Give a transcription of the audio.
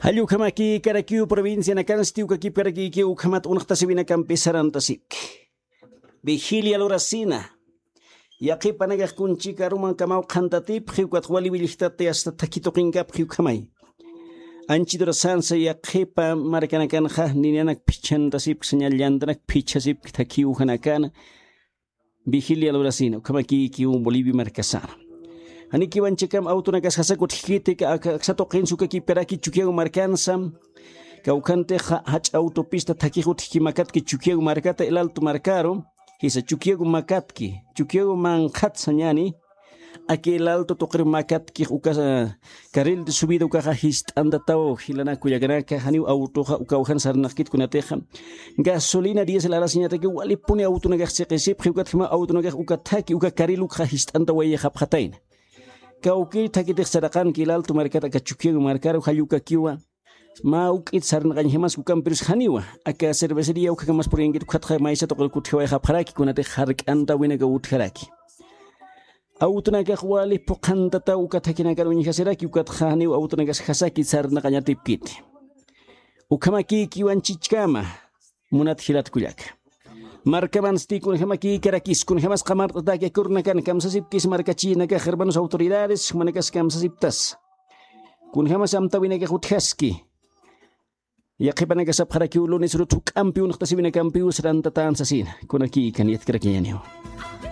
Hallu kamaki karakiu provincia na kanstiu kaki karaki ki ukamat unaktasibina kampisarantasik. Vigilia lorasina. Yaqi panagak kunchika ruman kamau kantatip hiukat wali wilihtate hasta takito kinkap hiukamay. Anchidora sansa yaqipa markanakan ha ninianak pichantasip señal yandanak pichasip takiu hanakan. Vigilia lorasina kamaki ki Bolivia markasana. Aniki wanchikam autonakas hasakut hikite ka aksato qinsuka ki peraki chukiago markansam kaukante hach autopista takihut hikimakat ki chukiago markata el alto marcaro hisa chukiago makatki chukiago mankat sanyani aquí el alto toqre makatki ukasa carril de subida ukaha hist andatao hilana kuyaganaka haniu autoha ukauhan sarnakit kunateja gasolina diesel ala señata que wali pone autonagas seqesip hiukat hima autonagas ukataki uka carril ukha hist andawaye haphatain Kauki takite sarakan kilal tu markata kachukiago marcaro hayuka kiwa ma ukit sarnagan himas ukam pirus haniwa aka cervecería uka mas por ingit khatha maisa to kuthiwa khaparaki kunate khark anda winaga utharaki autuna ka khwali pokhanta ta uka thakina karuni hasiraki uka khani autuna ka khasaki sarnaganya tipkit ukama ki kiwan chichkama munat hilat kulyak Marcaban stikun hamaki karakis kun hamas kamar tatake kurnakan kamsasip kis markachina ka hermanos autoridades manekas kamsasiptas kun hamas amtawina ka huthaski yaqipana ka sapharaki ulunis rutu kampiun khtasibina kampius rantatan sasin kunaki kaniyat karakiyanyo